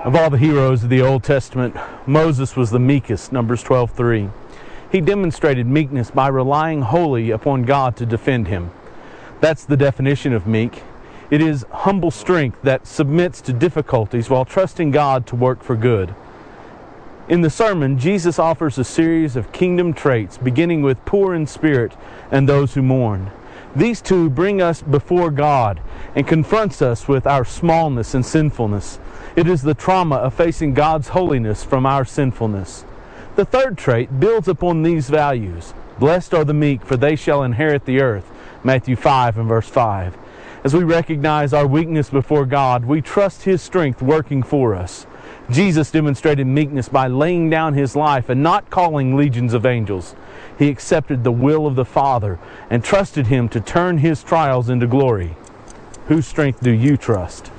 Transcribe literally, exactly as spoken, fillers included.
Of all the heroes of the Old Testament, Moses was the meekest, Numbers twelve three. He demonstrated meekness by relying wholly upon God to defend him. That's the definition of meek. It is humble strength that submits to difficulties while trusting God to work for good. In the sermon, Jesus offers a series of kingdom traits, beginning with poor in spirit and those who mourn. These two bring us before God and confronts us with our smallness and sinfulness. It is the trauma of facing God's holiness from our sinfulness. The third trait builds upon these values. Blessed are the meek, for they shall inherit the earth. Matthew five and verse five. As we recognize our weakness before God, we trust His strength working for us. Jesus demonstrated meekness by laying down His life and not calling legions of angels. He accepted the will of the Father and trusted Him to turn His trials into glory. Whose strength do you trust?